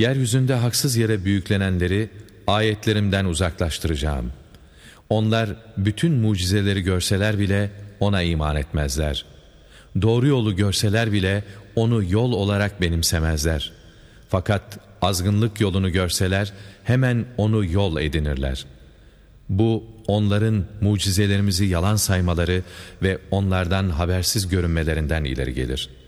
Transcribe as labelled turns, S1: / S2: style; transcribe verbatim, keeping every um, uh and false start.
S1: Yeryüzünde haksız yere büyüklenenleri ayetlerimden uzaklaştıracağım. Onlar bütün mucizeleri görseler bile ona iman etmezler. Doğru yolu görseler bile onu yol olarak benimsemezler. Fakat azgınlık yolunu görseler hemen onu yol edinirler. Bu onların mucizelerimizi yalan saymaları ve onlardan habersiz görünmelerinden ileri gelir.